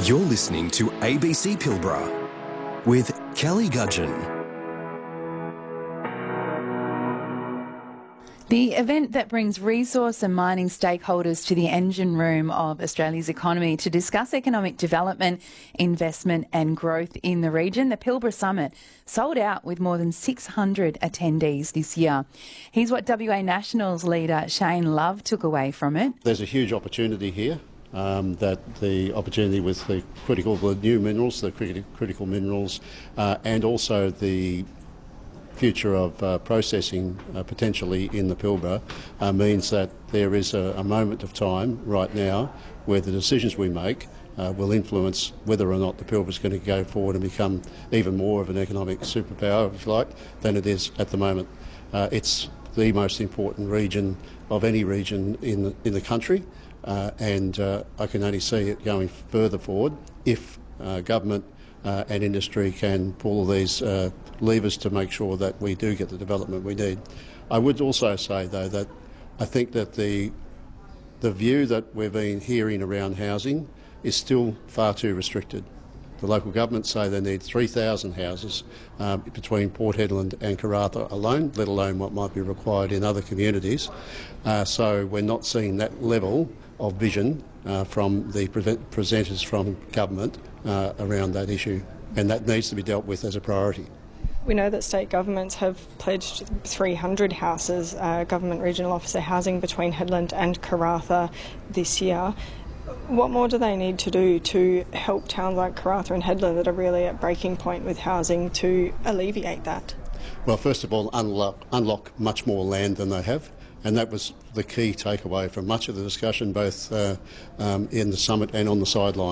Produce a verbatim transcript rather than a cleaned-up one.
You're listening to A B C Pilbara with Kelly Gudgeon. The event that brings resource and mining stakeholders to the engine room of Australia's economy to discuss economic development, investment and growth in the region. The Pilbara Summit sold out with more than six hundred attendees this year. Here's what W A Nationals leader Shane Love took away from it. There's a huge opportunity here. Um, that the opportunity with the critical, the new minerals, the critical, critical minerals, uh, and also the future of uh, processing uh, potentially in the Pilbara uh, means that there is a, a moment of time right now where the decisions we make uh, will influence whether or not the Pilbara is going to go forward and become even more of an economic superpower, if you like, than it is at the moment. Uh, it's the most important region of any region in the, in the country. Uh, and uh, I can only see it going further forward if uh, government uh, and industry can pull these uh, levers to make sure that we do get the development we need. I would also say, though, that I think that the the view that we've been hearing around housing is still far too restricted. The local governments say they need three thousand houses um, between Port Hedland and Karratha alone, let alone what might be required in other communities. Uh, so we're not seeing that level of vision uh, from the pre- presenters from government uh, around that issue, and that needs to be dealt with as a priority. We know that state governments have pledged three hundred houses, uh, government regional officer housing between Hedland and Karratha this year. What more do they need to do to help towns like Karratha and Hedland that are really at breaking point with housing to alleviate that? Well, first of all, unlock, unlock much more land than they have. And that was the key takeaway from much of the discussion, both uh, um, in the summit and on the sideline.